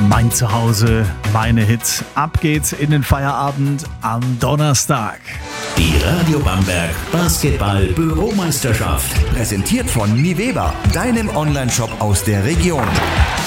Mein Zuhause, meine Hits. Ab geht's in den Feierabend am Donnerstag. Die Radio Bamberg Basketball-Büromeisterschaft. Präsentiert von Mi Weber, deinem Onlineshop aus der Region.